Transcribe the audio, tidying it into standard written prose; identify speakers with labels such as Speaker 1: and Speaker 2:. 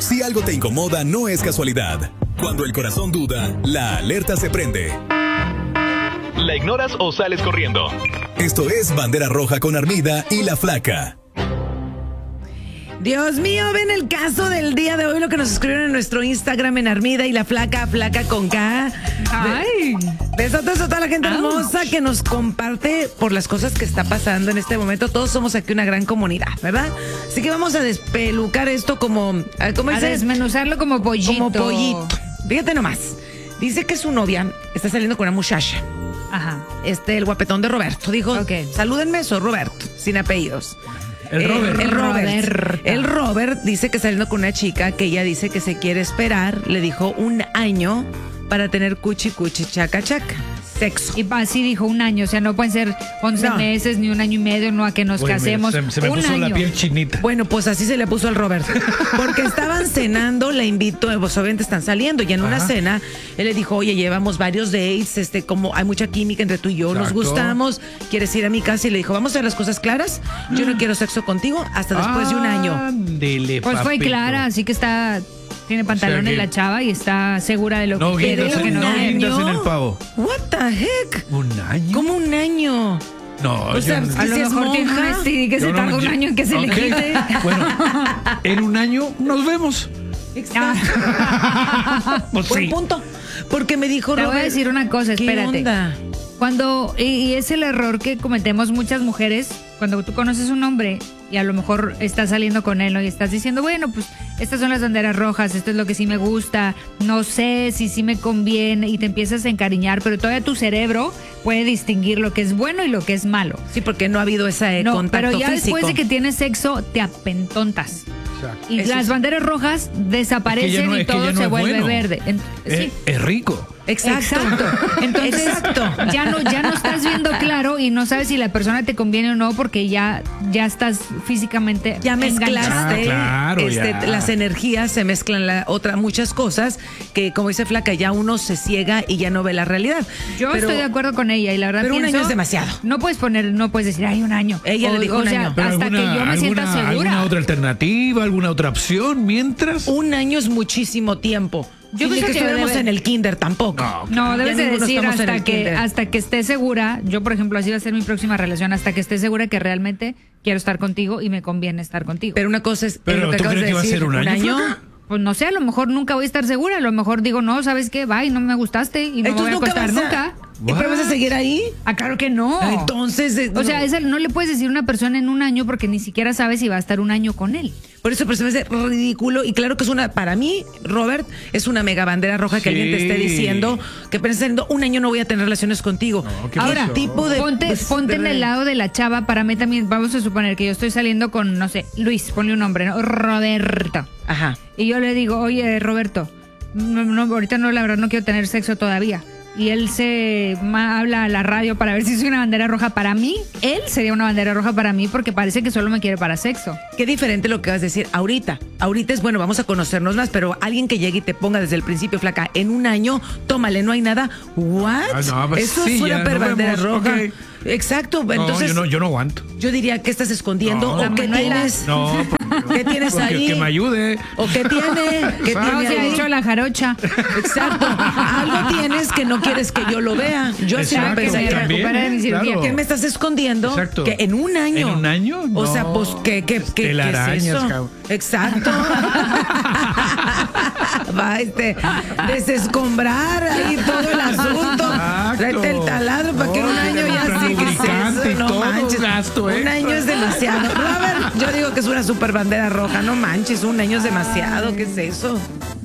Speaker 1: Si algo te incomoda, no es casualidad. Cuando el corazón duda, la alerta se prende. ¿La ignoras o sales corriendo? Esto es Bandera Roja con Armida y La Flaca.
Speaker 2: Dios mío, ven el caso del día de hoy, lo que nos escribieron en nuestro Instagram en Armida y La Flaca, Flaca con K.
Speaker 3: Ay.
Speaker 2: Besotes a toda la gente hermosa que nos comparte por las cosas que está pasando en este momento. Todos somos aquí una gran comunidad, ¿verdad? Así que vamos a despelucar esto como... ¿cómo
Speaker 3: A
Speaker 2: dice?
Speaker 3: desmenuzarlo como pollito.
Speaker 2: Como pollito. Fíjate nomás. Dice que su novia está saliendo con una muchacha.
Speaker 3: Ajá.
Speaker 2: El guapetón de Roberto. Dijo, salúdenme, soy Roberto, sin apellidos.
Speaker 4: El Robert.
Speaker 2: El Robert dice que saliendo con una chica que ella dice que se quiere esperar, le dijo 1 año para tener cuchi, chaca, chaca. Sexo.
Speaker 3: Y así dijo 1 año, o sea, no pueden ser 11 meses ni 1 año y medio, no a que nos casemos.
Speaker 4: Mira, se me puso la piel chinita.
Speaker 2: Bueno, pues así se le puso al Robert. Porque estaban cenando, la invitó, pues obviamente están saliendo, y en una cena, él le dijo, oye, llevamos varios dates, como hay mucha química entre tú y yo, nos gustamos, ¿quieres ir a mi casa? Y le dijo, vamos a hacer las cosas claras, yo no quiero sexo contigo hasta después de 1 año.
Speaker 3: Pues fue clara, así que tiene pantalones la chava y está segura de lo que quiere.
Speaker 4: No guindas en el pavo.
Speaker 2: What the heck?
Speaker 4: 1 año.
Speaker 2: ¿Cómo 1 año?
Speaker 4: No,
Speaker 2: o sea,
Speaker 3: a lo mejor tiene un STD que se tarda 1 año en que se le quite.
Speaker 4: Bueno, en 1 año nos vemos.
Speaker 2: Exacto.
Speaker 4: Pues
Speaker 2: buen punto. Porque me dijo
Speaker 3: Te
Speaker 2: Robert,
Speaker 3: voy a decir una cosa, espérate.
Speaker 2: ¿Qué onda?
Speaker 3: Y es el error que cometemos muchas mujeres, cuando tú conoces un hombre y a lo mejor estás saliendo con él, ¿no? Y estás diciendo, bueno, pues estas son las banderas rojas, esto es lo que sí me gusta, no sé si sí me conviene, y te empiezas a encariñar, pero todavía tu cerebro puede distinguir lo que es bueno y lo que es malo.
Speaker 2: Sí, porque no ha habido ese contacto
Speaker 3: pero ya
Speaker 2: físico.
Speaker 3: Después de que tienes sexo, te apentontas.
Speaker 4: Exacto.
Speaker 3: Y las banderas rojas desaparecen y todo se vuelve verde. Sí.
Speaker 4: Es rico.
Speaker 3: Exacto. Entonces, Ya no estás viendo claro y no sabes si la persona te conviene o no, porque ya estás físicamente
Speaker 2: ya mezclaste
Speaker 4: claro,
Speaker 2: las energías, se mezclan muchas cosas que, como dice Flaca, ya uno se ciega y ya no ve la realidad.
Speaker 3: Yo estoy de acuerdo con ella y la verdad
Speaker 2: pero
Speaker 3: pienso,
Speaker 2: 1 año es demasiado.
Speaker 3: No puedes decir, ay, 1 año.
Speaker 2: Ella le dijo 1 año.
Speaker 3: Hasta que yo me sienta segura.
Speaker 4: ¿Alguna otra alternativa, alguna otra opción mientras?
Speaker 2: 1 año es muchísimo tiempo.
Speaker 3: Yo creo que
Speaker 2: estuviéramos en el kinder tampoco.
Speaker 3: No, debes de decir hasta que esté segura. Yo, por ejemplo, así va a ser mi próxima relación, hasta que esté segura que realmente quiero estar contigo y me conviene estar contigo.
Speaker 2: Pero una cosa es
Speaker 4: ¿Pero
Speaker 2: lo que
Speaker 4: tú
Speaker 2: acabas
Speaker 4: crees
Speaker 2: de
Speaker 4: que va a
Speaker 2: decir,
Speaker 4: ser 1 año?
Speaker 3: Pues no sé, a lo mejor nunca voy a estar segura. A lo mejor digo, no, ¿sabes qué? Bye, no me gustaste y no me voy a acostar nunca.
Speaker 2: ¿Pero vas a seguir ahí?
Speaker 3: Ah, claro que no.
Speaker 2: Entonces...
Speaker 3: O sea, no le puedes decir a una persona en 1 año porque ni siquiera sabes si va a estar 1 año con él.
Speaker 2: Por eso, pero se me hace ridículo. Y claro que para mí, Robert, es una mega bandera roja que alguien te esté diciendo que pensando 1 año no voy a tener relaciones contigo.
Speaker 4: No,
Speaker 3: ahora, ponte en el lado de la chava. Para mí también, vamos a suponer que yo estoy saliendo con, no sé, Luis, ponle un nombre, ¿no? Roberto.
Speaker 2: Ajá.
Speaker 3: Y yo le digo, oye, Roberto, no, ahorita no, la verdad no quiero tener sexo todavía. Y él habla a la radio para ver si soy una bandera roja para mí. Él sería una bandera roja para mí porque parece que solo me quiere para sexo.
Speaker 2: Qué diferente lo que vas a decir ahorita. Ahorita es, bueno, vamos a conocernos más, pero alguien que llegue y te ponga desde el principio, Flaca, en 1 año, tómale, no hay nada. ¿What?
Speaker 4: Pues
Speaker 2: eso es una bandera roja.
Speaker 4: Okay.
Speaker 2: Exacto, entonces...
Speaker 4: yo no aguanto.
Speaker 2: Yo diría, ¿qué estás escondiendo? ¿O qué tienes?
Speaker 4: No,
Speaker 2: ¿qué tienes ahí?
Speaker 4: Que me ayude.
Speaker 2: ¿O qué tiene? ¿Qué tiene
Speaker 3: se ha
Speaker 2: ahí?
Speaker 3: hecho la jarocha.
Speaker 2: Exacto. Algo tienes que no quieres que yo lo vea. Yo así lo pensaría.
Speaker 4: Claro.
Speaker 2: ¿Qué me estás escondiendo?
Speaker 4: Exacto.
Speaker 2: Que en 1 año.
Speaker 4: ¿En 1 año? No.
Speaker 2: O sea, pues, ¿qué es eso?
Speaker 4: Cabrón.
Speaker 2: Exacto. Va desescombrar ahí todo el asunto. Tráete el taladro para que en 1 año ya sí que es eso. No manches.
Speaker 4: Gasto,
Speaker 2: 1 año es demasiado. Robert, yo digo que es una super bandera roja. No manches, 1 año es demasiado. ¿Qué es eso?